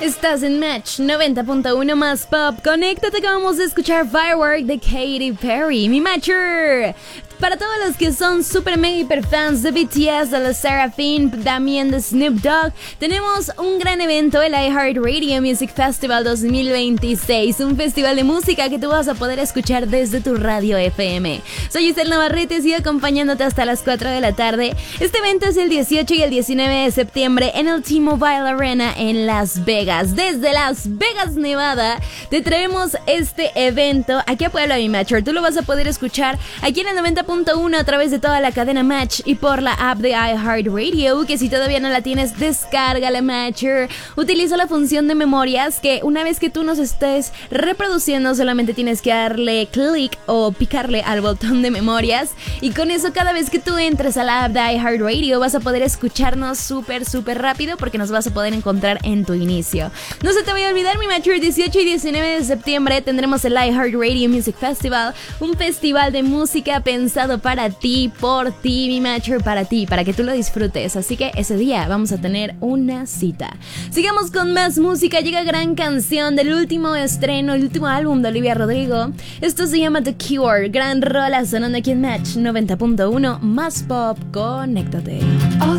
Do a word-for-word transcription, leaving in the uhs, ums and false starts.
Estás en Match noventa punto uno más Pop. Conéctate que vamos a escuchar Firework de Katy Perry, mi Matcher. Para todos los que son super mega hiper fans de B T S, de los Seraphim, también de Snoop Dogg, tenemos un gran evento, el iHeartRadio Music Festival dos mil veintiséis, un festival de música que tú vas a poder escuchar desde tu radio F M. Soy Isel Navarrete, sigo acompañándote hasta las cuatro de la tarde. Este evento es el dieciocho y el diecinueve de septiembre en el T-Mobile Arena en Las Vegas. Desde Las Vegas, Nevada, te traemos este evento aquí a Puebla, mi Matcher. Tú lo vas a poder escuchar aquí en el noventa punto uno a través de toda la cadena Match y por la app de iHeartRadio, que si todavía no la tienes, descarga la Matcher. Utiliza la función de memorias, que una vez que tú nos estés reproduciendo solamente tienes que darle clic o picarle al botón de memorias, y con eso cada vez que tú entres a la app de iHeartRadio vas a poder escucharnos súper súper rápido, porque nos vas a poder encontrar en tu inicio. No se te vaya a olvidar, mi Matcher, dieciocho y diecinueve de septiembre tendremos el iHeartRadio Music Festival, un festival de música pensado para ti, por ti, mi Matcher, para ti, para que tú lo disfrutes. Así que ese día vamos a tener una cita. Sigamos con más música. Llega gran canción del último estreno, el último álbum de Olivia Rodrigo. Esto se llama The Cure. Gran rola sonando aquí en Match noventa punto uno más Pop. Conéctate.